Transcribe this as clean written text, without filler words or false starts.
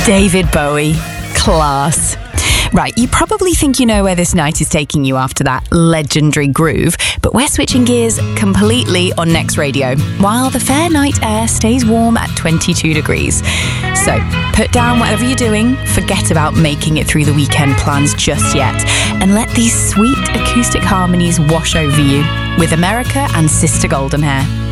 David Bowie. Class. Right, you probably think you know where this night is taking you after that legendary groove, but we're switching gears completely on Next Radio, while the fair night air stays warm at 22 degrees. So, put down whatever you're doing, forget about making it through the weekend plans just yet, and let these sweet acoustic harmonies wash over you with America and Sister Golden Hair.